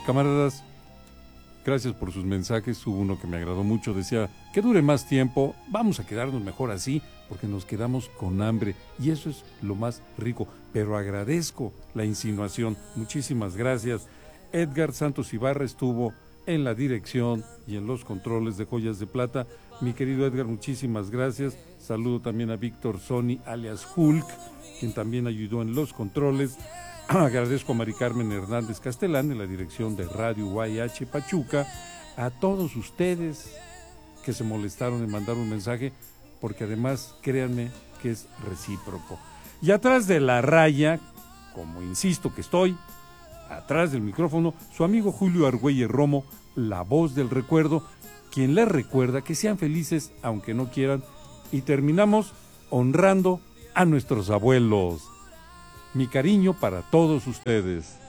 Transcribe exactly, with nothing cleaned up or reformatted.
Camaradas, gracias por sus mensajes. Hubo uno que me agradó mucho, decía que dure más tiempo, vamos a quedarnos mejor así, porque nos quedamos con hambre y eso es lo más rico, pero agradezco la insinuación, muchísimas gracias. Edgar Santos Ibarra estuvo en la dirección y en los controles de Joyas de Plata. Mi querido Edgar, muchísimas gracias. Saludo también a Víctor Sony, alias Hulk, quien también ayudó en los controles. Agradezco a Mari Carmen Hernández Castelán en la dirección de Radio Y H Pachuca. A todos ustedes que se molestaron en mandar un mensaje, porque además, créanme que es recíproco. Y atrás de la raya, como insisto que estoy, atrás del micrófono, su amigo Julio Argüelles Romo, la voz del recuerdo, quien les recuerda que sean felices aunque no quieran, y terminamos honrando a nuestros abuelos. Mi cariño para todos ustedes.